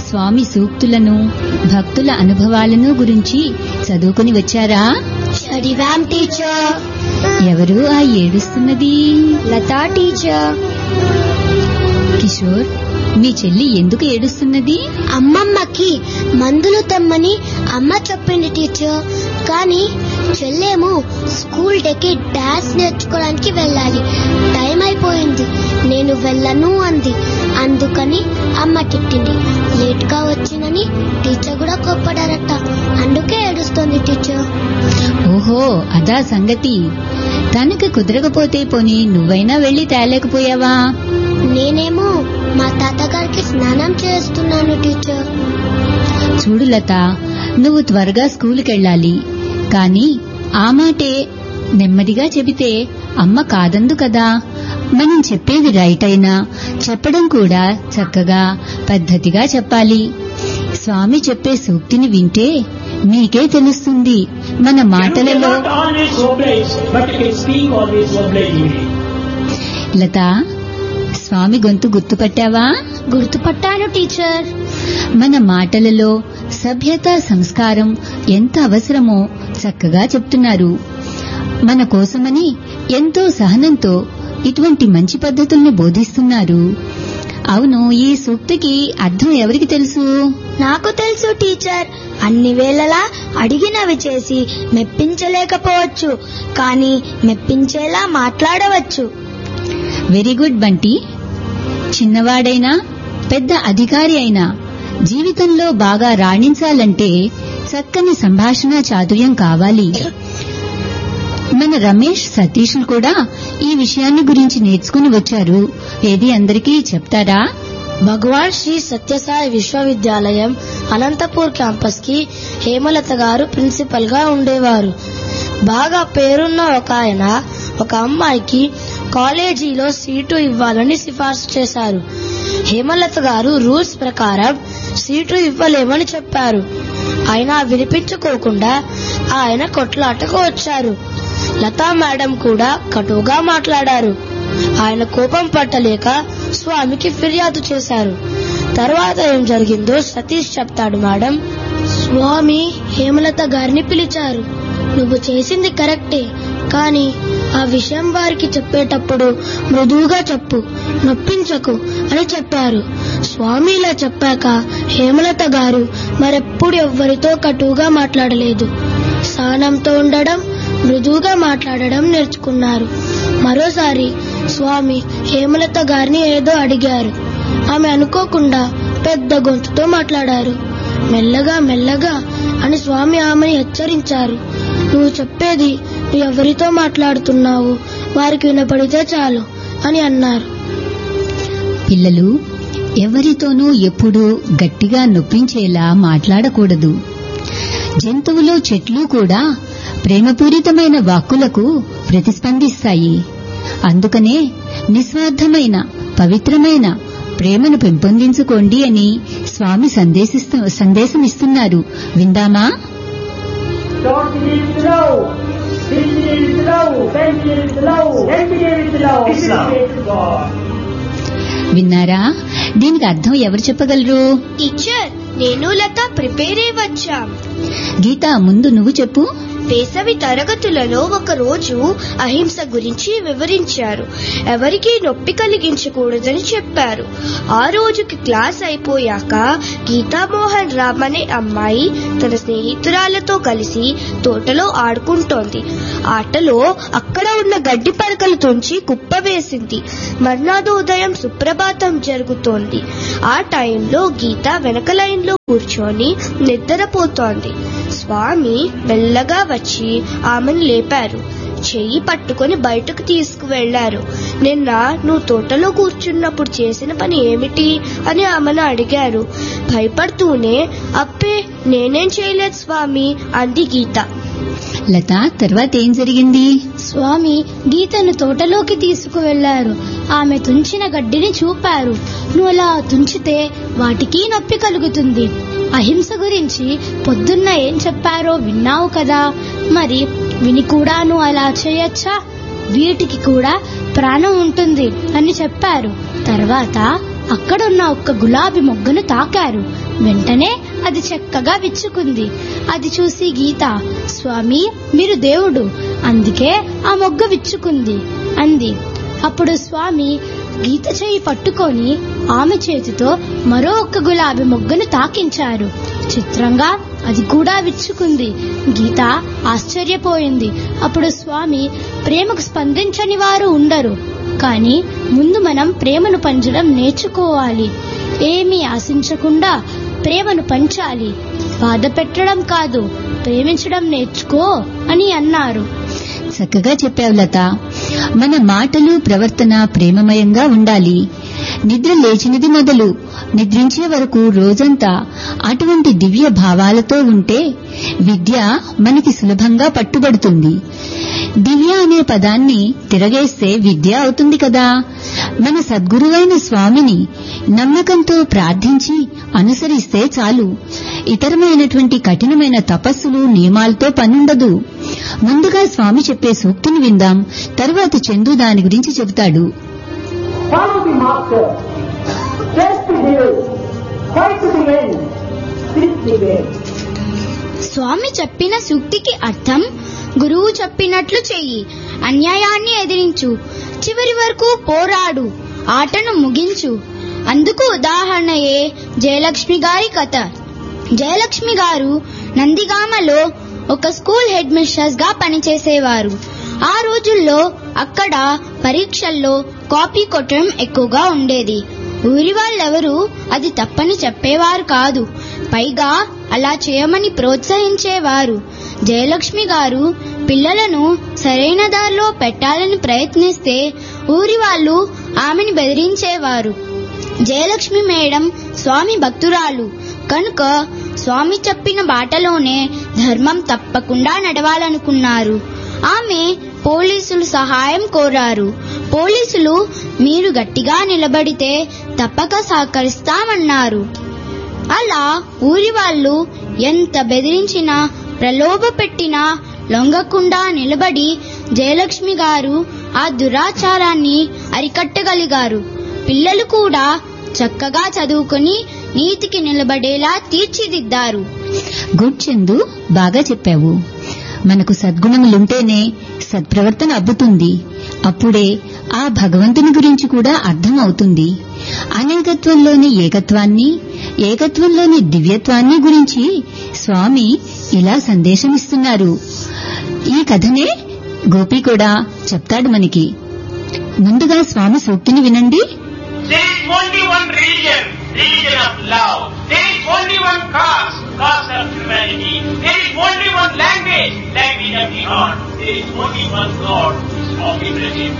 స్వామి సూక్తులను, భక్తుల అనుభవాలను గురించి చదువుకుని వచ్చారా? చదివాం టీచర్. ఎవరు ఆ ఏడుస్తున్నది? లతా టీచర్. కిషోర్, మీ చెల్లి ఎందుకు ఏడుస్తున్నది? అమ్మమ్మకి మందులు తెమ్మని అమ్మ చెప్పింది టీచర్. కానీ చెల్లేమో స్కూల్ డేకి డాన్స్ నేర్చుకోవడానికి వెళ్ళాలి, టైం అయిపోయింది, నేను వెళ్ళను అంది. అందుకని అమ్మ తిట్టింది. లేట్ గా వచ్చినని టీచర్ కూడా కోప్పడారట. అందుకే ఏడుస్తోంది టీచర్. ఓహో, అదా సంగతి. తనకు కుదరకపోతే పోనీ నువ్వైనా వెళ్లి తేలేకపోయావా? నేనేమో మా తాతగారికి స్నానం చేస్తున్నాను టీచర్. చూడు లత, నువ్వు త్వరగా స్కూలుకెళ్ళాలి. కానీ ఆ మాటే నెమ్మదిగా చెబితే అమ్మ కాదందు కదా. మనం చెప్పేది రైట్ అయినా చెప్పడం కూడా చక్కగా పద్ధతిగా చెప్పాలి. స్వామి చెప్పే సూక్తిని వింటే మీకే తెలుస్తుంది మన మాటలలో. లత, స్వామి గొంతు గుర్తుపట్టావా? గుర్తుపట్టాను టీచర్. మన మాటలలో సభ్యత, సంస్కారం ఎంత అవసరమో చక్కగా చెప్తున్నారు. మన కోసమని ఎంతో సహనంతో ఇటువంటి మంచి పద్ధతుల్ని బోధిస్తున్నారు. అవును, ఈ సూక్తికి అర్థం ఎవరికి తెలుసు? నాకు తెలుసు టీచర్. అన్ని వేళలా అడిగినవి చేసి మెప్పించలేకపోవచ్చు, కానీ మెప్పించేలా మాట్లాడవచ్చు. Very good Bunty. చిన్నవాడైనా పెద్ద అధికారి అయినా జీవితంలో బాగా రాణించాలంటే చక్కని సంభాషణ చాతుర్యం కావాలి. మన రమేష్, సతీష్ కూడా ఈ విషయాన్ని గురించి నేర్చుకుని వచ్చారు. ఏది అందరికీ చెప్తారా? భగవాన్ శ్రీ సత్యసాయి విశ్వవిద్యాలయం అనంతపూర్ క్యాంపస్ కి హేమలత గారు ప్రిన్సిపల్ గా ఉండేవారు. బాగా పేరున్న ఒక ఆయన ఒక అమ్మాయికి కాలేజీలో సీటు ఇవ్వాలని సిఫార్సు చేశారు. హేమలత గారు రూల్స్ ప్రకారం సీటు ఇవ్వలేమని చెప్పారు. అయినా వినిపించుకోకుండా ఆయన కొట్లాటకు వచ్చారు. లతా మేడం కూడా కటుగా మాట్లాడారు. ఆయన కోపం పట్టలేక స్వామికి ఫిర్యాదు చేశారు. తర్వాత ఏం జరిగిందో సతీష్ చెప్తాడు మేడం. స్వామి హేమలత గారిని పిలిచారు. నువ్వు చేసింది కరెక్టే, కానీ ఆ విషయం వారికి చెప్పేటప్పుడు మృదువుగా చెప్పు, నొప్పించకు అని చెప్పారు. స్వామి ఇలా చెప్పాక హేమలత గారు మరెప్పుడు ఎవ్వరితో కటుగా మాట్లాడలేదు. సహనంతో ఉండడం, మృదువుగా మాట్లాడడం నేర్చుకున్నారు. మరోసారి స్వామి హేమలత గారిని ఏదో అడిగారు. ఆమె అనుకోకుండా పెద్ద గొంతుతో మాట్లాడారు. మెల్లగా మెల్లగా అని స్వామి ఆమెని హెచ్చరించారు. నువ్వు చెప్పేది నువ్వు ఎవరితో మాట్లాడుతున్నావు, వారికి వినపడితే చాలు అని అన్నారు. పిల్లలు ఎవరితోనూ ఎప్పుడూ గట్టిగా నొప్పించేలా మాట్లాడకూడదు. జంతువులు, చెట్లు కూడా ప్రేమపూరితమైన వాక్కులకు ప్రతిస్పందిస్తాయి. అందుకనే నిస్వార్థమైన, పవిత్రమైన ప్రేమను పెంపొందించుకోండి అని స్వామి సందేశమిస్తున్నారు. విందామా? విన్నారా? దీనికి అర్థం ఎవరు చెప్పగలరు? టీచర్, నేను లత ప్రిపేర్ అయి వచ్చా. గీత, ముందు నువ్వు చెప్పు. వేసవి తరగతులలో ఒక రోజు అహింస గురించి వివరించారు. ఎవరికీ నొప్పి కలిగించకూడదని చెప్పారు. ఆ రోజుకి క్లాస్ అయిపోయాక గీతామోహన్ రామ్ అనే అమ్మాయి తన స్నేహితురాలతో కలిసి తోటలో ఆడుకుంటోంది. ఆటలో అక్కడ ఉన్న గడ్డి పరకలు తుంచి కుప్ప వేసింది. మర్నాడు ఉదయం సుప్రభాతం జరుగుతోంది. ఆ టైంలో గీత వెనక లైన్లో కూర్చొని నిద్రపోతోంది. స్వామి మెల్లగా వచ్చి ఆమెను లేపారు. చెయ్యి పట్టుకుని బయటకు తీసుకువెళ్లారు. నిన్న నువ్వు తోటలో కూర్చున్నప్పుడు చేసిన పని ఏమిటి అని ఆమెను అడిగారు. భయపడుతూనే అప్పే నేనేం చేయలేదు స్వామి అంది గీత. లత, తర్వాత ఏం జరిగింది? స్వామి గీతను తోటలోకి తీసుకువెళ్లారు. ఆమె తుంచిన గడ్డిని చూపారు. నువ్వు అలా తుంచితే వాటికి నొప్పి కలుగుతుంది. అహింస గురించి పొద్దున్న ఏం చెప్పారో విన్నావు కదా, మరి విని కూడా నువ్వు అలా చేయొచ్చా? వీటికి కూడా ప్రాణం ఉంటుంది అని చెప్పారు. తర్వాత అక్కడున్న ఒక్క గులాబీ మొగ్గను తాకారు. వెంటనే అది చక్కగా విచ్చుకుంది. అది చూసి గీత, స్వామి మీరు దేవుడు, అందుకే ఆ మొగ్గ విచ్చుకుంది అంది. అప్పుడు స్వామి గీత చేయి పట్టుకొని ఆమె చేతితో మరో ఒక్క గులాబీ మొగ్గను తాకించారు. చిత్రంగా అది కూడా విచ్చుకుంది. గీత ఆశ్చర్యపోయింది. అప్పుడు స్వామి, ప్రేమకు స్పందించని వారు ఉండరు, కానీ ముందు మనం ప్రేమను పంచడం నేర్చుకోవాలి. ఏమీ ఆశించకుండా ప్రేమను పంచాలి. బాధ పెట్టడం కాదు, ప్రేమించడం నేర్చుకో అని అన్నారు. చక్కగా చెప్పావు లత. మన మాటలు ప్రవర్తన ప్రేమమయంగా ఉండాలి. నిద్ర లేచినది మొదలు నిద్రించే వరకు రోజంతా అటువంటి దివ్య భావాలతో ఉంటే విద్య మనకి సులభంగా పట్టుబడుతుంది. దివ్య అనే పదాన్ని తిరగేస్తే విద్య అవుతుంది కదా. మన సద్గురువైన స్వామిని నమ్మకంతో ప్రార్థించి అనుసరిస్తే చాలు. ఇతరమైనటువంటి కఠినమైన తపస్సులు నియమాలతో పనుండదు. ముందుగా స్వామి చెప్పే సూక్తిని విందాం, తరువాత చందు దాని గురించి చెబుతాడు. స్వామి చెప్పిన సూక్తికి అర్థం, గురువు చెప్పినట్లు చెయ్యి, అన్యాయాన్ని ఎదిరించు, చివరి వరకు పోరాడు, ఆటను ముగించు. అందుకు ఉదాహరణయే జయలక్ష్మి గారి కథ. జయలక్ష్మి గారు నందిగామలో ఒక స్కూల్ హెడ్ మిస్ట్రెస్ గా పనిచేసేవారు. ఆ రోజుల్లో అక్కడ పరీక్షల్లో కాపీ కొట్టడం ఎక్కువగా ఉండేది. ఊరి వాళ్ళెవరూ అది తప్పని చెప్పేవారు కాదు, పైగా అలా చేయమని ప్రోత్సహించేవారు. జయలక్ష్మి గారు పిల్లలను సరైన దారిలో పెట్టాలని ప్రయత్నిస్తే ఊరి వాళ్ళు ఆమెను బెదిరించేవారు. జయలక్ష్మి మేడం స్వామి భక్తురాలు కనుక స్వామి చెప్పిన బాటలోనే ధర్మం తప్పకుండా నడవాలనుకున్నారు. ఆమె పోలీసులు సహాయం కోరారు. పోలీసులు మీరు గట్టిగా నిలబడితే తప్పక సహకరిస్తామన్నారు. అలా ఊరి వాళ్ళు ఎంత బెదిరించినా ప్రలోభ పెట్టినా లొంగకుండా నిలబడి జయలక్ష్మి గారు ఆ దురాచారాన్ని అరికట్టగలిగారు. పిల్లలు కూడా చక్కగా చదువుకుని నీతికి నిలబడేలా తీర్చిదిద్దారు. గుడ్ చందు, బాగా చెప్పావు. మనకు సద్గుణములుంటేనే సత్ప్రవర్తన అబ్బుతుంది. అప్పుడే ఆ భగవంతుని గురించి కూడా అర్థం అవుతుంది. అనేకత్వంలోని ఏకత్వాన్ని, ఏకత్వంలోని దివ్యత్వాన్ని గురించి స్వామి ఇలా సందేశమిస్తున్నారు. ఈ కథనే గోపి కూడా చెప్తాడు మనకి. ముందుగా స్వామి సూక్తిని వినండి. There is only one religion, religion of love. There is only one cause, cause of humanity. There is only one language, language of the heart. There is only one God, Swami Brahim.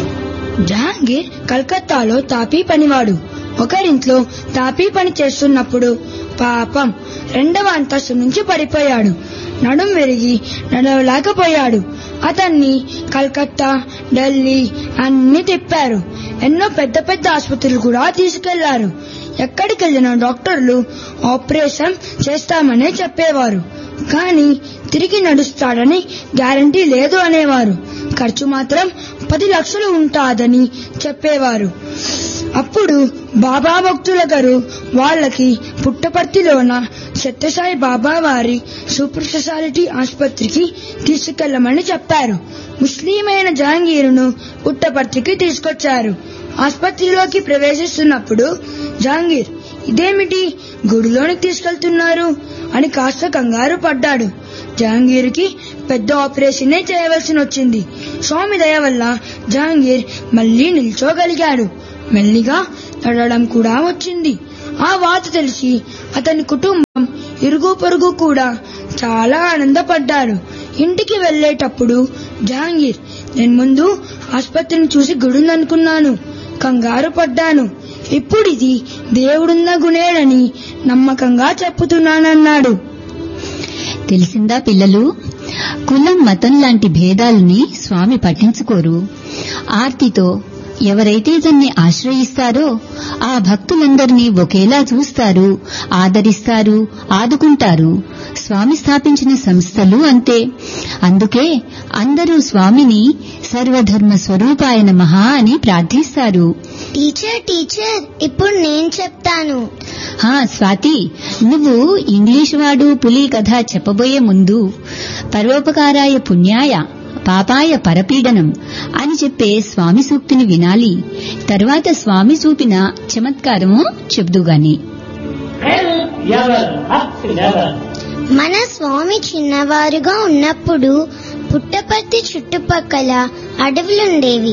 Jahangir కలకత్తాలో తాపీ పనివాడు. ఒకరింట్లో తాపీ పని చేస్తున్నప్పుడు పాపం 2వ అంతస్తు నుంచి పడిపోయాడు. నడుం విరిగి నడవలేకపోయాడు. అతన్ని కలకత్తా, ఢిల్లీ అన్ని తిప్పారు. ఎన్నో పెద్ద పెద్ద ఆసుపత్రులు కూడా తీసుకెళ్లారు. ఎక్కడికెళ్లిన డాక్టర్లు ఆపరేషన్ చేస్తామనే చెప్పేవారు, కానీ తిరిగి నడుస్తాడని గ్యారంటీ లేదు అనేవారు. ఖర్చు మాత్రం 10 లక్షలు ఉంటాదని చెప్పేవారు. అప్పుడు బాబా భక్తుల గారు వాళ్ళకి పుట్టపర్తిలోన సత్యసాయి బాబా వారి సూపర్ స్పెషాలిటీ ఆసుపత్రికి తీసుకెళ్లమని చెప్పారు. ముస్లిమైన జహాంగీరును పుట్టపర్తికి తీసుకొచ్చారు. ఆసుపత్రిలోకి ప్రవేశిస్తున్నప్పుడు జహాంగీర్, ఇదేమిటి గుడిలోనికి తీసుకెళ్తున్నారు అని కాస్త కంగారు పడ్డాడు. జహాంగీర్కి పెద్ద ఆపరేషనే చేయవలసి వచ్చింది. స్వామి దయ వల్ల జహాంగీర్ మళ్లీ నిల్చోగలిగాడు. మెల్లిగా నడవడం కూడా వచ్చింది. ఆ వార్త తెలిసి అతని కుటుంబం, ఇరుగు పొరుగు కూడా చాలా ఆనందపడ్డారు. ఇంటికి వెళ్లేటప్పుడు జహాంగీర్, నేను ముందు ఆసుపత్రిని చూసి గుడుందనుకున్నాను, కంగారు పడ్డాను. ఇప్పుడు ఇది దేవుడున్న గుణేడని నమ్మకంగా చెప్పుతున్నానన్నాడు. తెలిసిందా పిల్లలు, కులం మతం లాంటి భేదాలని స్వామి పట్టించుకోరు. ఆర్తితో ఎవరైతే తన్ని ఆశ్రయిస్తారో ఆ భక్తులందరినీ ఒకేలా చూస్తారు, ఆదరిస్తారు, ఆదుకుంటారు. స్వామి స్థాపించిన సంస్థలు అంతే. అందుకే అందరూ స్వామిని సర్వధర్మ స్వరూపాయ నమః అని ప్రార్థిస్తారు. టీచర్ ఇప్పుడు నేను చెప్తాను. స్వాతి, నువ్వు ఇంగ్లీష్ వాడు పులి కథ చెప్పబోయే ముందు పరోపకారాయ పుణ్యాయ పాపాయ పరపీడనం అని చెప్పే స్వామి సూక్తిని వినాలి. తర్వాత స్వామి చూపిన చమత్కారము చెబుదుగాని. మన స్వామి చిన్నవారుగా ఉన్నప్పుడు పుట్టపర్తి చుట్టుపక్కల అడవులుండేవి.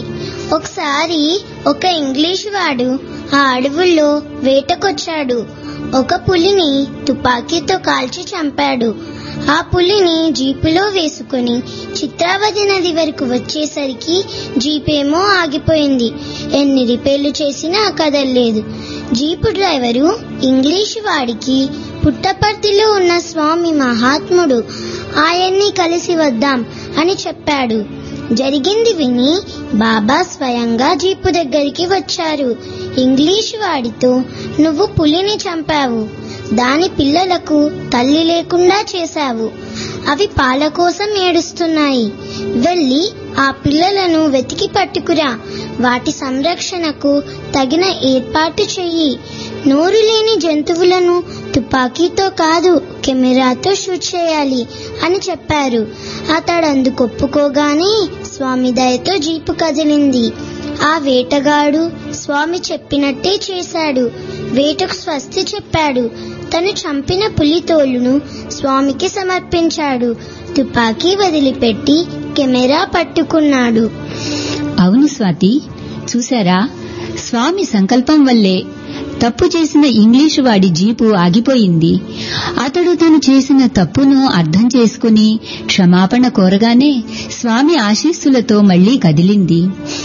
ఒకసారి ఒక ఇంగ్లీష్ వాడు ఆ అడవుల్లో వేటకొచ్చాడు. ఒక పులిని తుపాకీతో కాల్చి చంపాడు. ఆ పులిని జీపులో వేసుకుని చిత్రావతి నది వరకు వచ్చేసరికి జీపేమో ఆగిపోయింది. ఎన్ని రిపేర్లు చేసినా కదల్లేదు. జీపు డ్రైవరు ఇంగ్లీష్ వాడికి పుట్టపర్తిలో ఉన్న స్వామి మహాత్ముడు, ఆయన్ని కలిసి వద్దాం అని చెప్పాడు. జరిగింది విని బాబా స్వయంగా జీపు దగ్గరికి వచ్చారు. ఇంగ్లీష్ వాడితో, నువ్వు పులిని చంపావు, దాని పిల్లలకు తల్లి లేకుండా చేశావు. అవి పాల కోసం ఏడుస్తున్నాయి. వెళ్లి ఆ పిల్లలను వెతికి పట్టుకురా. వాటి సంరక్షణకు తగిన ఏర్పాటు చెయ్యి. నోరు లేని జంతువులను తుపాకీతో కాదు, కెమెరాతో షూట్ చేయాలి అని చెప్పారు. అతడందుకు ఒప్పుకోగానే స్వామి దయతో జీపు కదిలింది. ఆ వేటగాడు స్వామి చెప్పినట్టే చేశాడు. వేటకు స్వస్తి చెప్పాడు. తను చంపిన పులి తోలును స్వామికి సమర్పించాడు. తుపాకీ వదిలిపెట్టి కెమెరా పట్టుకున్నాడు. అవును స్వాతి, చూశారా, స్వామి సంకల్పం వల్లే తప్పు చేసిన ఇంగ్లీషు వాడి జీపు ఆగిపోయింది. అతడు తను చేసిన తప్పును అర్థం చేసుకుని క్షమాపణ కోరగానే స్వామి ఆశీస్సులతో మళ్లీ కదిలింది.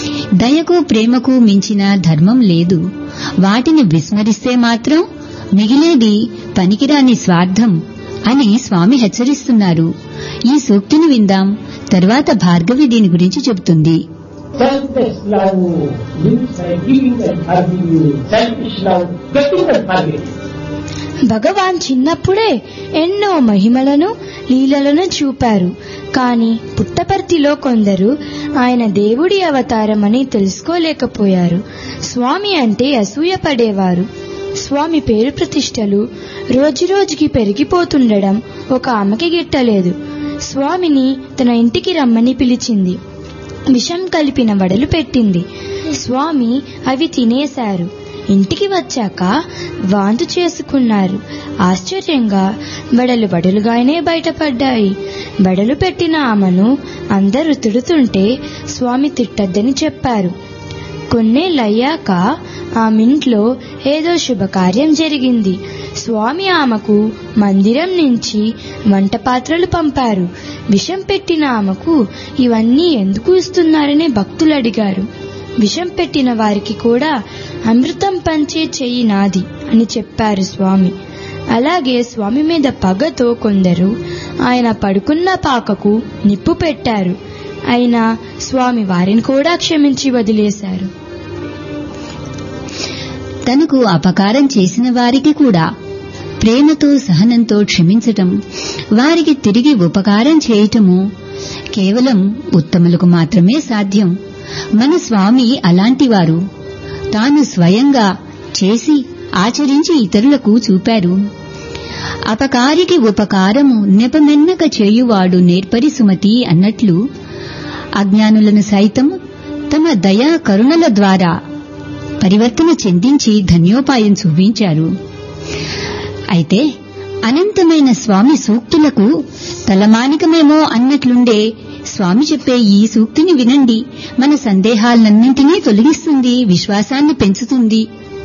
దయకు ప్రేమకు మించిన ధర్మం లేదు. వాటిని విస్మరిస్తే మాత్రం మిగిలేది పనికిరాని స్వార్థం అని స్వామి హెచ్చరిస్తున్నారు. ఈ సూక్తిని విందాం. తర్వాత భార్గవి దీని గురించి చెబుతుంది. Selfless love lives by giving and forgiving. Selfish love getting and forgetting. భగవాన్ చిన్నప్పుడే ఎన్నో మహిమలను లీలలను చూపారు. కాని పుట్టపర్తిలో కొందరు ఆయన దేవుడి అవతారమని తెలుసుకోలేకపోయారు. స్వామి అంటే అసూయపడేవారు. స్వామి పేరు ప్రతిష్టలు రోజురోజుకి పెరిగిపోతుండడం ఒక ఆమెకి గిట్టలేదు. స్వామిని తన ఇంటికి రమ్మని పిలిచింది. విషం కలిపిన వడలు పెట్టింది. స్వామి అవి తినేశారు. ఇంటికి వచ్చాక వాంతు చేసుకున్నారు. ఆశ్చర్యంగా వడలు వడలుగానే బయటపడ్డాయి. వడలు పెట్టిన ఆమెను అందరూ తిడుతుంటే స్వామి తిట్టద్దని చెప్పారు. కొన్నేళ్లయ్యాక ఆమింట్లో ఏదో శుభకార్యం జరిగింది. స్వామి ఆమెకు మందిరం నుంచి వంట పాత్రలు పంపారు. విషం పెట్టిన ఆమెకు ఇవన్నీ ఎందుకు ఇస్తున్నారని భక్తులు అడిగారు. విషం పెట్టిన వారికి కూడా అమృతం పంచే చెయ్యి నాది అని చెప్పారు స్వామి. అలాగే స్వామి మీద పగతో కొందరు ఆయన పడుకున్న పాకకు నిప్పు పెట్టారు. అయినా స్వామి వారిని కూడా క్షమించి వదిలేశారు. తనకు అపకారం చేసిన వారికి కూడా ప్రేమతో సహనంతో క్షమించటం, వారికి తిరిగి ఉపకారం చేయటము కేవలం ఉత్తములకు మాత్రమే సాధ్యం. మన స్వామి అలాంటివారు. తాను స్వయంగా చేసి ఆచరించి ఇతరులకు చూపారు. అపకారికి ఉపకారము నెపమెన్నక చేయువాడు నేర్పరి సుమతి అన్నట్లు అజ్ఞానులను సైతం తమ దయా కరుణల ద్వారా పరివర్తన చెందించి ధన్యోపాయం చూపించారు. అయితే అనంతమైన స్వామి సూక్తులకు తలమానికమేమో అన్నట్లుండే స్వామి చెప్పే ఈ సూక్తిని వినండి. మన సందేహాలన్నింటినీ తొలగిస్తుంది, విశ్వాసాన్ని పెంచుతుంది.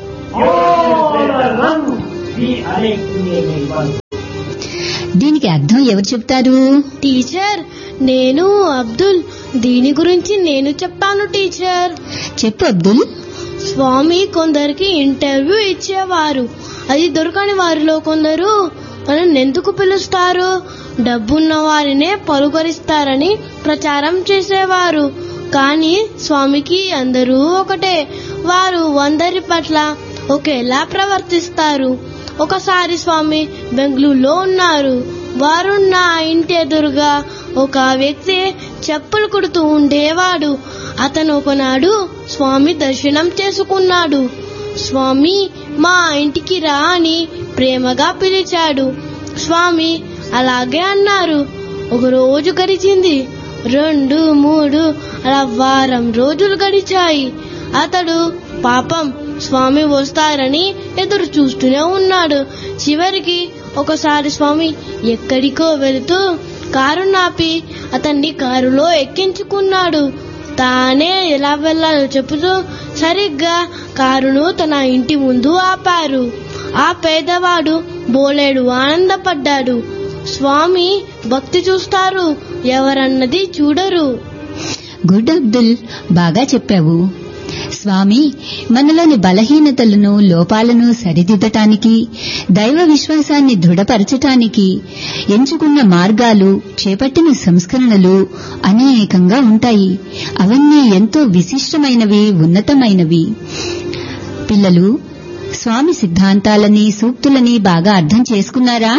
దీనికి అర్థం ఎవరు చెప్తారు? టీచర్, నేను అబ్దుల్. దీని గురించి నేను చెప్తాను టీచర్. చెప్పు అబ్దుల్. స్వామి కొందరికి ఇంటర్వ్యూ ఇచ్చేవారు. అది దొరకని వారిలో కొందరు మనల్ని ఎందుకు పిలుస్తారు, డబ్బున్న వారినే పలుకరిస్తారని ప్రచారం చేసేవారు. కానీ స్వామికి అందరూ ఒకటే. వారు అందరి పట్ల ఒకేలా ప్రవర్తిస్తారు. ఒకసారి స్వామి బెంగళూరులో ఉన్నారు. వారున్న ఇంటి ఎదురుగా ఒక వ్యక్తి చెప్పులు కుడుతూ ఉండేవాడు. అతను ఒకనాడు స్వామి దర్శనం చేసుకున్నాడు. స్వామి మా ఇంటికి రా అని ప్రేమగా పిలిచాడు. స్వామి అలాగే అన్నారు. ఒక రోజు గడిచింది, 2, 3 అలా వారం రోజులు గడిచాయి. అతడు పాపం స్వామి వస్తారని ఎదురు చూస్తూనే ఉన్నాడు. చివరికి ఒకసారి స్వామి ఎక్కడికో వెళుతూ కారు నాపి అతన్ని కారులో ఎక్కించుకున్నాడు. తానే ఎలా వెళ్లాలో చెబుతూ సరిగ్గా కారును తన ఇంటి ముందు ఆపారు. ఆ పేదవాడు బోలేడు ఆనందపడ్డాడు. స్వామి భక్తి చూస్తారు, ఎవరన్నది చూడరు. గుడ్ అబ్దుల్, బాగా చెప్పావు. స్వామి మనలోని బలహీనతలను, లోపాలను సరిదిద్దటానికి, దైవ విశ్వాసాన్ని దృఢపరచటానికి ఎంచుకున్న మార్గాలు, చేపట్టిన సంస్కరణలు అనేకంగా ఉంటాయి. అవన్నీ ఎంతో విశిష్టమైనవి, ఉన్నతమైనవి. పిల్లలు, స్వామి సిద్ధాంతాలని, సూక్తులని బాగా అర్థం చేసుకున్నారా?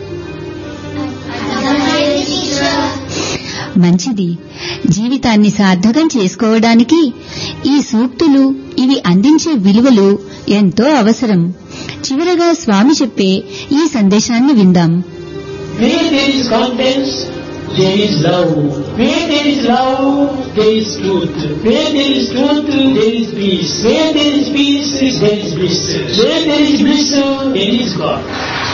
మంచిది. జీవితాన్ని సార్థకం చేసుకోవడానికి ఈ సూక్తులు, ఇవి అందించే విలువలు ఎంతో అవసరం. చివరగా స్వామి చెప్పే ఈ సందేశాన్ని విందాం. Where there is confidence, there is love. Where there is love, there is truth. Where there is truth, there is peace. Where there is peace, there is bliss. Where there is bliss, there is God.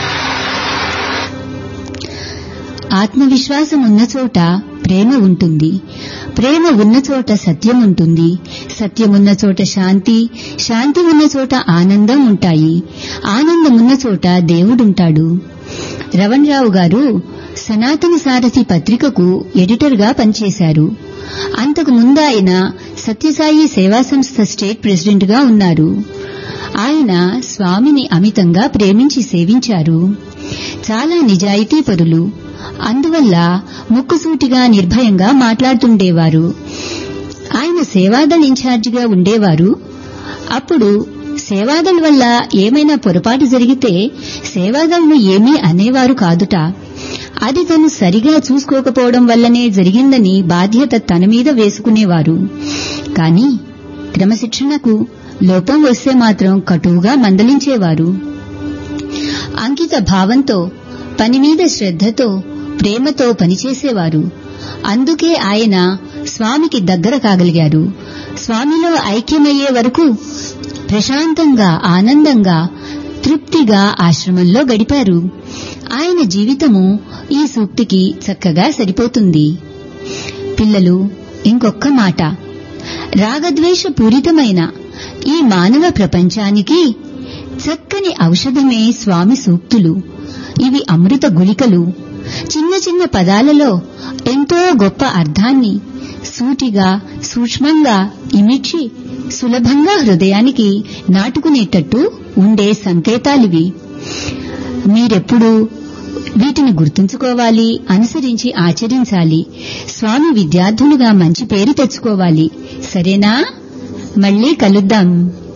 ఆత్మవిశ్వాసం ఉన్న చోట ప్రేమ ఉంటుంది. ప్రేమ ఉన్న చోట సత్యం ఉంటుంది. సత్యం ఉన్న చోట శాంతి, శాంతి ఉన్న చోట ఆనందం ఉంటాయి. ఆనందం ఉన్న చోట దేవుడుంటాడు. రవణ్ రావు గారు సనాతన సారథి పత్రికకు ఎడిటర్గా పనిచేశారు. అంతకు ముందు ఆయన సత్యసాయి సేవా సంస్థ స్టేట్ ప్రెసిడెంట్గా ఉన్నారు. ఆయన స్వామిని అమితంగా ప్రేమించి సేవించారు. చాలా నిజాయితీపరులు. అందువల్ల ముక్కుసూటిగా నిర్భయంగా మాట్లాడుతుండేవారు. ఆయన సేవాదళ్ ఇన్ఛార్జిగా ఉండేవారు. అప్పుడు సేవాదళ్ వల్ల ఏమైనా పొరపాటు జరిగితే సేవాదళ్ను ఏమీ అనేవారు కాదుట. అది తను సరిగా చూసుకోకపోవడం వల్లనే జరిగిందని బాధ్యత తన మీద వేసుకునేవారు. కాని క్రమశిక్షణకు లోపం వస్తే మాత్రం కటువుగా మందలించేవారు. అంకిత భావంతో, పని మీద శ్రద్ధతో, ప్రేమతో పనిచేసేవారు. అందుకే ఆయన స్వామికి దగ్గర కాగలిగారు. స్వామిలో ఐక్యమయ్యే వరకు ప్రశాంతంగా, ఆనందంగా, తృప్తిగా ఆశ్రమంలో గడిపారు. ఆయన జీవితము ఈ సూక్తికి చక్కగా సరిపోతుంది. పిల్లలు, ఇంకొక్క మాట. రాగద్వేష పూరితమైన ఈ మానవ ప్రపంచానికి చక్కని ఔషధమే స్వామి సూక్తులు. ఇవి అమృత గుళికలు. చిన్న చిన్న పదాలలో ఎంతో గొప్ప అర్థాన్ని సూటిగా, సూక్ష్మంగా ఇమిడ్చి సులభంగా హృదయానికి నాటుకునేటట్టు ఉండే సంకేతాలివి. మీరెప్పుడూ వీటిని గుర్తుంచుకోవాలి, అనుసరించి ఆచరించాలి. స్వామి విద్యార్థులుగా మంచి పేరు తెచ్చుకోవాలి. సరేనా? మళ్ళీ కలుద్దాం.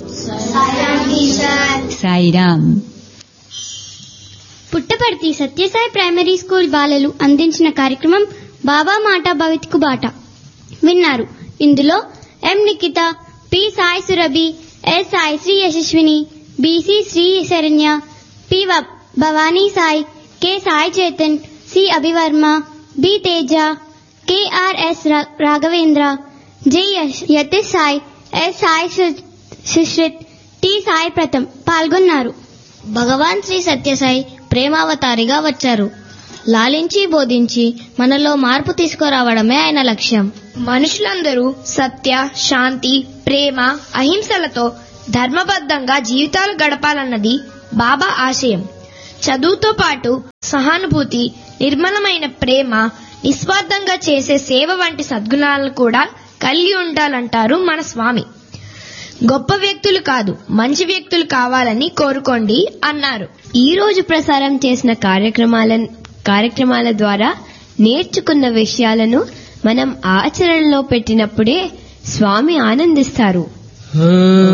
సాయిరాం. పుట్టపర్తి సత్యసాయి ప్రైమరీ స్కూల్ బాలలు అందించిన కార్యక్రమం బాబా మాట భవిత్కు బాట విన్నారు. ఇందులో ఎం నిఖిత, పి సాయి సురభి, ఎస్ సాయి శ్రీ యశస్విని, BC Shri Saranya, P Bhavani Sai, K Sai Chetan, C Abhivarma, B Teja, కెఆర్ఎస్ Raghavendra, J Yatish Sai, yes Sai Sushrith, T Sai Pratham పాల్గొన్నారు. భగవాన్ శ్రీ సత్యసాయి ప్రేమావతారిగా వచ్చారు. లాలించి బోధించి మనలో మార్పు తీసుకురావడమే ఆయన లక్ష్యం. మనుషులందరూ సత్య, శాంతి, ప్రేమ, అహింసలతో ధర్మబద్ధంగా జీవితాలు గడపాలన్నది బాబా ఆశయం. చదువుతో పాటు సహానుభూతి, నిర్మలమైన ప్రేమ, నిస్వార్థంగా చేసే సేవ వంటి సద్గుణాలను కూడా కలిగి ఉండాలంటారు మన స్వామి. గొప్ప వ్యక్తులు కాదు, మంచి వ్యక్తులు కావాలని కోరుకోండి అన్నారు. ఈ రోజు ప్రసారం చేసిన కార్యక్రమాల ద్వారా నేర్చుకున్న విషయాలను మనం ఆచరణలో పెట్టినప్పుడే స్వామి ఆనందిస్తారు.